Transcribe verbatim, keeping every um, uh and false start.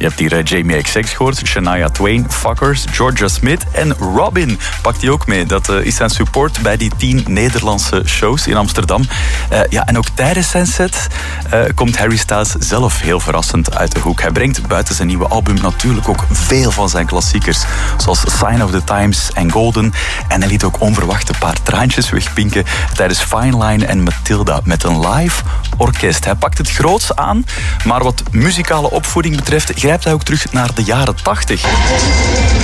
Je hebt hier Jamie X X gehoord, Shania Twain, Fuckers, Georgia Smith en Robin pakt die ook mee. Dat uh, is zijn support bij die tien Nederlandse shows in Amsterdam. Uh, ja, en ook tijdens zijn set uh, komt Harry Styles zelf heel verrassend uit de hoek. Hij brengt buiten zijn nieuwe album natuurlijk ook veel van zijn klassiekers, zoals Sign of the Times en Golden. En hij liet ook onverwacht een paar traantjes wegpinken tijdens Fine Line en Matilda met een live orkest. Hij pakt het groots aan, maar wat muzikale opvoeding betreft grijpt hij ook terug naar de jaren tachtig.